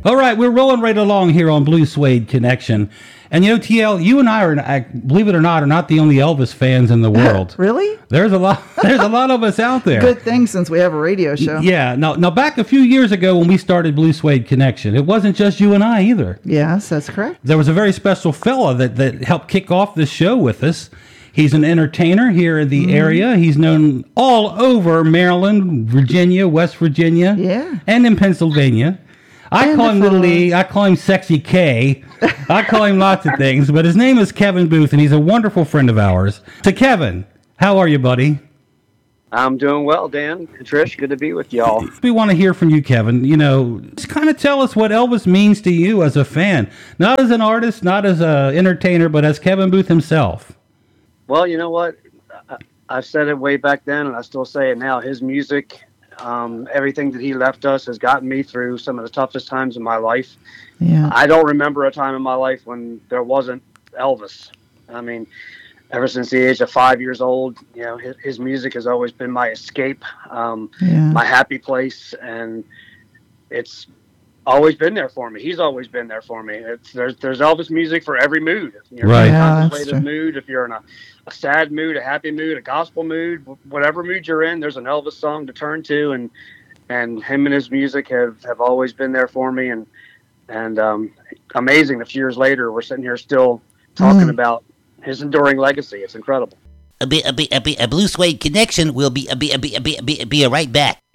All right, we're rolling right along here on Blue Suede Connection. And TL, you and I believe it or not, are not the only Elvis fans in the world. Really? There's a lot of us out there. Good thing since we have a radio show. Yeah. Now back a few years ago when we started Blue Suede Connection, it wasn't just you and I either. Yes, that's correct. There was a very special fella that helped kick off this show with us. He's an entertainer here in the area. He's known all over Maryland, Virginia, West Virginia, and in Pennsylvania. I call him Little E. I call him Sexy K. I call him lots of things, but his name is Kevin Booth, and he's a wonderful friend of ours. So, Kevin, how are you, buddy? I'm doing well, Dan and Trish. Good to be with y'all. We want to hear from you, Kevin. Just kind of tell us what Elvis means to you as a fan. Not as an artist, not as an entertainer, but as Kevin Booth himself. Well, you know what? I've said it way back then, and I still say it now. His music, everything that he left us has gotten me through some of the toughest times in my life. Yeah. I don't remember a time in my life when there wasn't Elvis. I mean, ever since the age of 5 years old, his music has always been my escape, my happy place, and it's always been there for me. He's always been there for me. There's Elvis music for every mood. If you're in a contemplative mood, if you're in a sad mood, a happy mood, a gospel mood, whatever mood you're in, there's an Elvis song to turn to, and him and his music have always been there for me, and amazing. A few years later, we're sitting here still talking about his enduring legacy. It's incredible. A Blue Suede Connection will be right back.